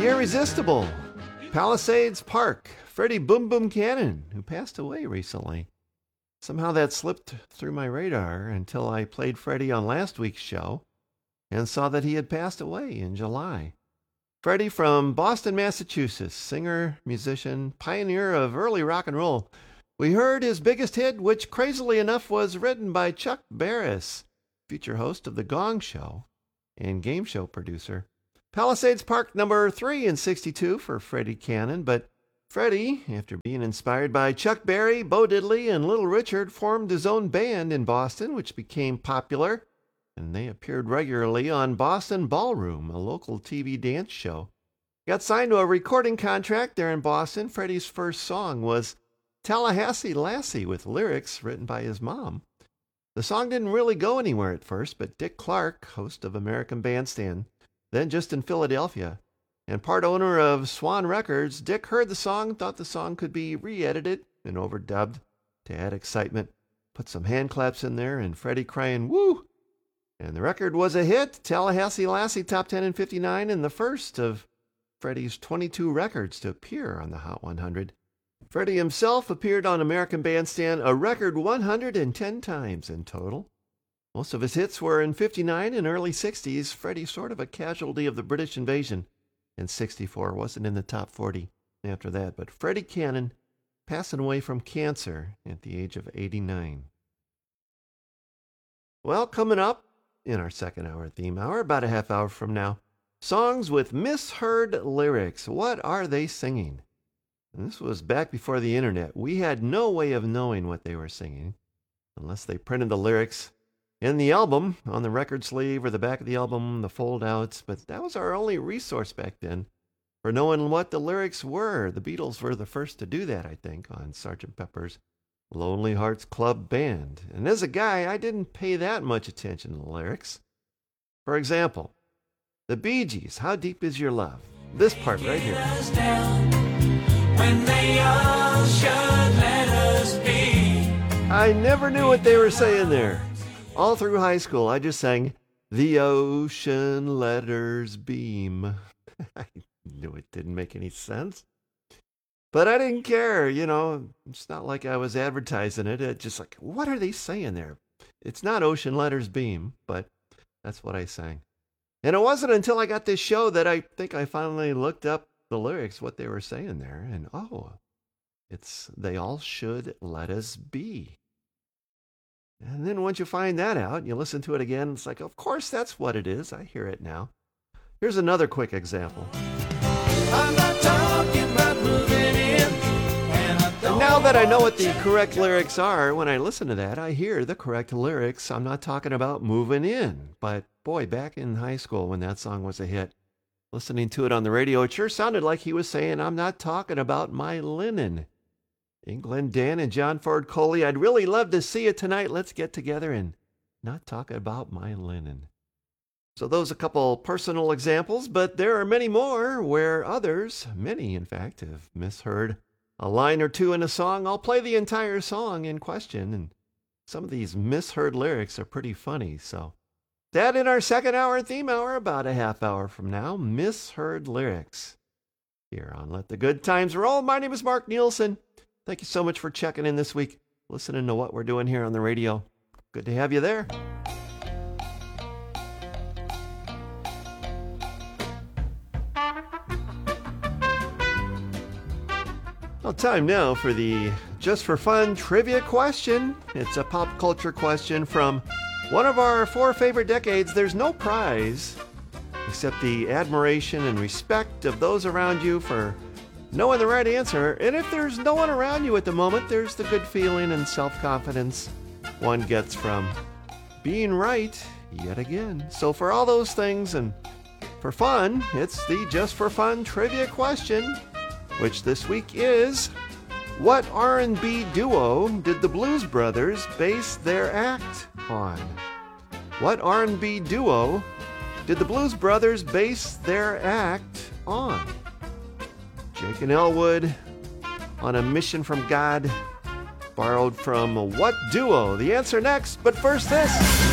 The Irresistible, Palisades Park, Freddie Boom Boom Cannon, who passed away recently. Somehow that slipped through my radar until I played Freddie on last week's show and saw that he had passed away in July. Freddie from Boston, Massachusetts, singer, musician, pioneer of early rock and roll. We heard his biggest hit, which crazily enough was written by Chuck Barris, future host of The Gong Show and game show producer. Palisades Park number 3 in 62 for Freddie Cannon, but Freddie, after being inspired by Chuck Berry, Bo Diddley, and Little Richard, formed his own band in Boston, which became popular, and they appeared regularly on Boston Ballroom, a local TV dance show. Got signed to a recording contract there in Boston. Freddie's first song was Tallahassee Lassie, with lyrics written by his mom. The song didn't really go anywhere at first, but Dick Clark, host of American Bandstand, then just in Philadelphia, and part owner of Swan Records, Dick heard the song, thought the song could be re-edited and overdubbed to add excitement, put some hand claps in there, and Freddie crying, woo! And the record was a hit. Tallahassee Lassie top 10 in 59, and the first of Freddie's 22 records to appear on the Hot 100. Freddie himself appeared on American Bandstand a record 110 times in total. Most of his hits were in 59 and early 60s. Freddie sort of a casualty of the British invasion. In 64 wasn't in the top 40 after that, but Freddie Cannon passing away from cancer at the age of 89. Well, coming up in our second hour theme hour, about a half hour from now, songs with misheard lyrics. What are they singing? And this was back before the internet. We had no way of knowing what they were singing unless they printed the lyrics in the album, on the record sleeve or the back of the album, the fold-outs. But that was our only resource back then for knowing what the lyrics were. The Beatles were the first to do that, I think, on Sgt. Pepper's Lonely Hearts Club Band. And as a guy, I didn't pay that much attention to the lyrics. For example, the Bee Gees, How Deep Is Your Love? This part right here. When they all should let us be. I never knew what they were saying there. All through high school, I just sang, The Ocean Letters Beam. I knew it didn't make any sense. But I didn't care, you know. It's not like I was advertising it. It's just like, what are they saying there? It's not Ocean Letters Beam, but that's what I sang. And it wasn't until I got this show that I think I finally looked up the lyrics, what they were saying there. And it's They All Should Let Us Be. And then once you find that out, and you listen to it again, it's like, of course that's what it is. I hear it now. Here's another quick example. I'm not talking about moving in. And now that I know what the correct lyrics are, when I listen to that, I hear the correct lyrics. I'm not talking about moving in. But boy, back in high school when that song was a hit, listening to it on the radio, it sure sounded like he was saying, I'm not talking about my linen. England Dan and John Ford Coley, I'd really love to see you tonight. Let's get together and not talk about my linen. So those a couple personal examples, but there are many more where others, many in fact, have misheard a line or two in a song. I'll play the entire song in question, and some of these misheard lyrics are pretty funny. So that in our second hour theme hour, about a half hour from now, misheard lyrics. Here on Let the Good Times Roll. My name is Mark Nielsen. Thank you so much for checking in this week, listening to what we're doing here on the radio. Good to have you there. Well, time now for the Just for Fun trivia question. It's a pop culture question from one of our 4 favorite decades. There's no prize except the admiration and respect of those around you for knowing the right answer. And if there's no one around you at the moment, there's the good feeling and self-confidence one gets from being right yet again. So for all those things and for fun, it's the Just for Fun trivia question, which this week is, what R&B duo did the Blues Brothers base their act on? What R&B duo did the Blues Brothers base their act on? Jake and Elwood, On a Mission from God, borrowed from what duo? The answer next, but first this.